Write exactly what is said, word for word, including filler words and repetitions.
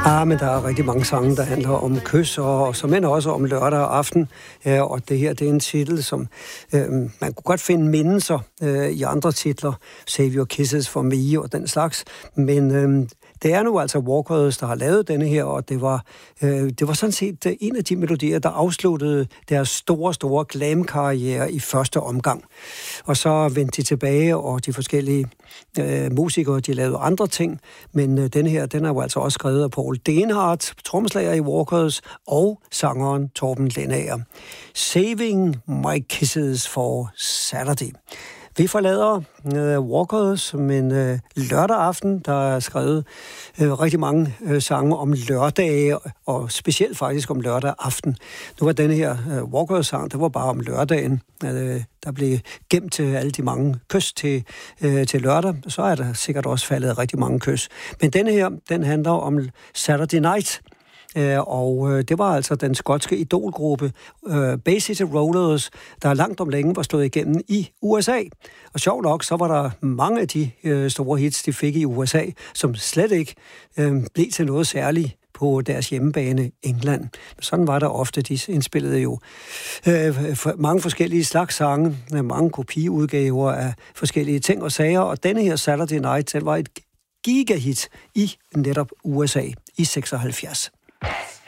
Ah, men der er rigtig mange sange, der handler om kys, og som end også om lørdag aften. Ja, og det her, det er en titel, som øh, man kunne godt finde mindelser øh, i andre titler. Save Your Kisses for Me og den slags. Men øh, det er nu altså Walkers, der har lavet denne her, og det var, øh, det var sådan set en af de melodier, der afsluttede deres store, store glam-karriere i første omgang. Og så vendte de tilbage, og de forskellige øh, musikere, de lavede andre ting. Men øh, denne her, den er jo altså også skrevet af Paul Dehnhardt, trommeslager i Walkers, og sangeren Torben Lendager. Saving My Kisses for Saturday. Vi forlader øh, Walkers, men øh, lørdag aften, der er skrevet øh, rigtig mange øh, sange om lørdage, og specielt faktisk om lørdag aften. Nu var denne her øh, Walkers-sang, det var bare om lørdagen. Øh, der blev gemt til alle de mange kys til, øh, til lørdag. Så er der sikkert også faldet rigtig mange kys. Men denne her, den handler om Saturday Night. Og øh, det var altså den skotske idolgruppe øh, Bay City Rollers, der langt om længe var slået igennem i U S A. Og sjovt nok, så var der mange af de øh, store hits, de fik i U S A, som slet ikke øh, blev til noget særligt på deres hjemmebane England. Sådan var der ofte. De indspillede jo øh, for mange forskellige slags sange, mange kopiudgaver af forskellige ting og sager, og denne her Saturday Night, den var et gigahit i netop U S A i seksoghalvfjerds.